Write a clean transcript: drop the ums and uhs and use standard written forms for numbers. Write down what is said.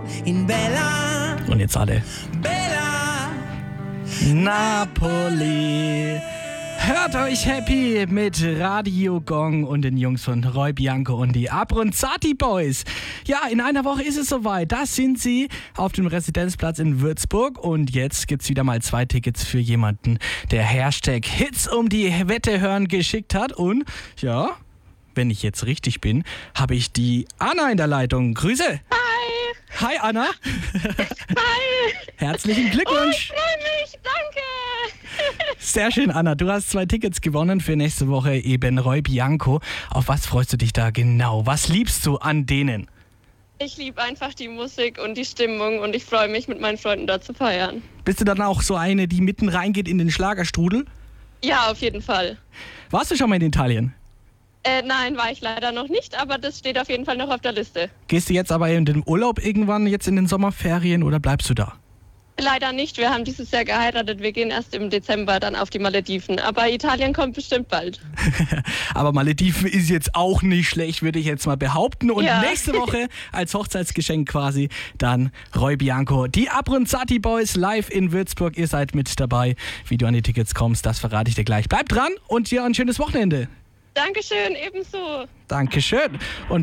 in Bella. Und jetzt alle. Bella. Napoli. Hört euch happy mit Radio Gong und den Jungs von Roy Bianco und die Abronzati Boys. Ja, in einer Woche ist es soweit. Da sind sie auf dem Residenzplatz in Würzburg. Und jetzt gibt's wieder mal 2 Tickets für jemanden, der Hashtag Hits um die Wette hören geschickt hat. Und ja, wenn ich jetzt richtig bin, habe ich die Anna in der Leitung. Grüße. Hi. Hi Anna. Hi. Herzlichen Glückwunsch. Ich freue mich, danke. Sehr schön, Anna. Du hast 2 Tickets gewonnen für nächste Woche, eben Roy Bianco. Auf was freust du dich da genau? Was liebst du an denen? Ich liebe einfach die Musik und die Stimmung und ich freue mich, mit meinen Freunden dort zu feiern. Bist du dann auch so eine, die mitten reingeht in den Schlagerstrudel? Ja, auf jeden Fall. Warst du schon mal in Italien? Nein, war ich leider noch nicht, aber das steht auf jeden Fall noch auf der Liste. Gehst du jetzt aber in den Urlaub irgendwann, jetzt in den Sommerferien, oder bleibst du da? Leider nicht, wir haben dieses Jahr geheiratet, wir gehen erst im Dezember dann auf die Malediven, aber Italien kommt bestimmt bald. Aber Malediven ist jetzt auch nicht schlecht, würde ich jetzt mal behaupten. Und Ja. nächste Woche als Hochzeitsgeschenk quasi dann Roy Bianco. Die Abronzati Boys live in Würzburg. Ihr seid mit dabei. Wie du an die Tickets kommst, das verrate ich dir gleich. Bleib dran und dir ein schönes Wochenende. Dankeschön, ebenso. Dankeschön. Und